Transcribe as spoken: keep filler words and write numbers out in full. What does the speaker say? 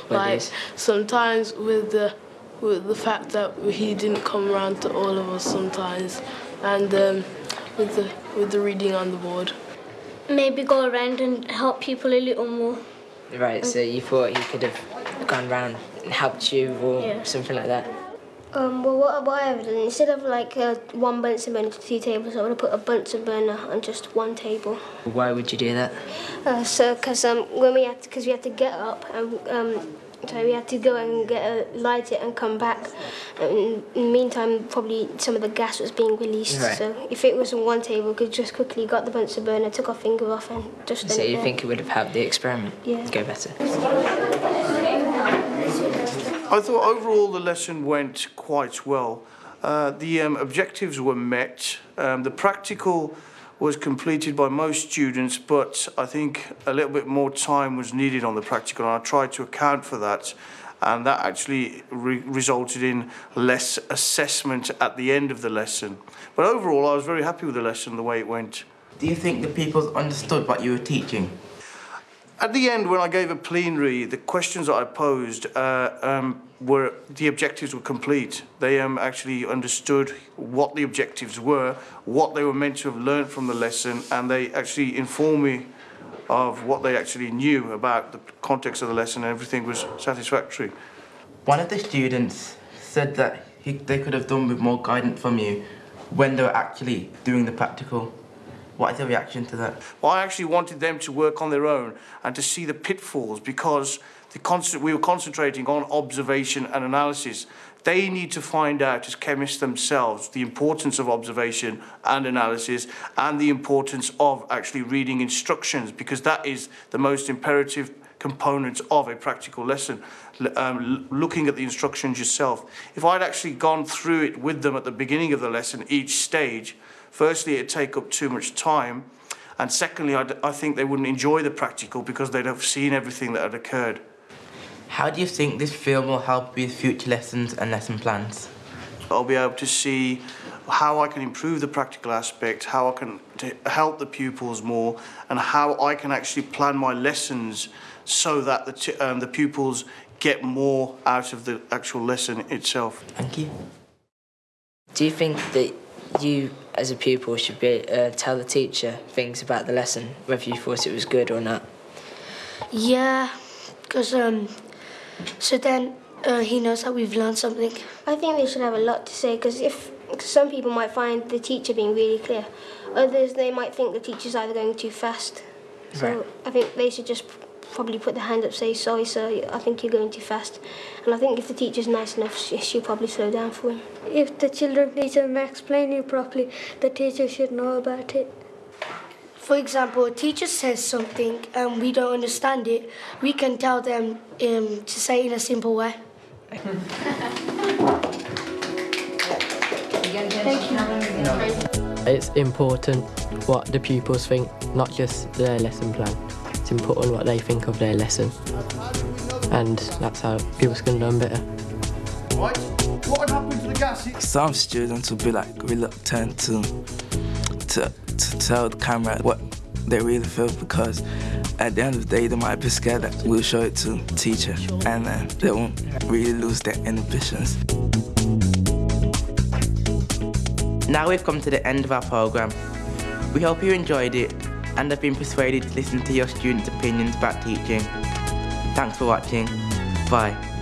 Like sometimes with the with the fact that he didn't come around to all of us sometimes, and um, with the with the reading on the board. Maybe go around and help people a little more. Right, so you thought he could have gone round and helped you or Yeah. something like that? Um, well, what, what I have done, instead of like uh, one Bunsen burner to two tables, I would have put a Bunsen burner on just one table. Why would you do that? Uh, so, because um, when we had, because we had to get up and um, so we had to go and get a, light it and come back. And in the meantime, probably some of the gas was being released. Right. So if it was on one table, we could just quickly got the Bunsen burner, took our finger off, and just. So you there. think it would have helped the experiment Yeah. go better? I thought overall the lesson went quite well. Uh, the um, objectives were met. Um, the practical was completed by most students, but I think a little bit more time was needed on the practical, and I tried to account for that. And that actually re resulted in less assessment at the end of the lesson. But overall, I was very happy with the lesson, the way it went. Do you think the pupils understood what you were teaching? At the end, when I gave a plenary, the questions that I posed uh, um, were, the objectives were complete. They um, actually understood what the objectives were, what they were meant to have learned from the lesson, and they actually informed me of what they actually knew about the context of the lesson, and everything was satisfactory. One of the students said that he, they could have done with more guidance from you when they were actually doing the practical. What is your reaction to that? Well, I actually wanted them to work on their own and to see the pitfalls, because the constant, we were concentrating on observation and analysis. They need to find out, as chemists themselves, the importance of observation and analysis, and the importance of actually reading instructions, because that is the most imperative component of a practical lesson, um, looking at the instructions yourself. If I'd actually gone through it with them at the beginning of the lesson, each stage, firstly, it'd take up too much time, and secondly, I'd, I think they wouldn't enjoy the practical because they'd have seen everything that had occurred. How do you think this film will help with future lessons and lesson plans? I'll be able to see how I can improve the practical aspect, how I can t help the pupils more, and how I can actually plan my lessons so that the, t um, the pupils get more out of the actual lesson itself. Thank you. Do you think that you, as a pupil, should be uh, tell the teacher things about the lesson, whether you thought it was good or not? Yeah, because um, so then uh, he knows that we've learned something. I think they should have a lot to say, because if cause some people might find the teacher being really clear, others they might think the teacher's either going too fast. So Right. I think they should just probably put their hand up, say, sorry sir, I think you're going too fast. And I think if the teacher's nice enough, she, she'll probably slow down for him. If the children teacher may explain it properly, the teacher should know about it. For example, a teacher says something and we don't understand it, we can tell them um, to say it in a simple way. Thank you. It's important what the pupils think, not just their lesson plan. It's important what they think of their lesson, and that's how pupils can learn better. Right, what happened to the gas? Some students will be like reluctant to, to, to tell the camera what they really feel, because at the end of the day they might be scared that we'll show it to the teacher, and then they won't really lose their inhibitions. Now we've come to the end of our programme. We hope you enjoyed it and have been persuaded to listen to your students' opinions about teaching. Thanks for watching. Bye.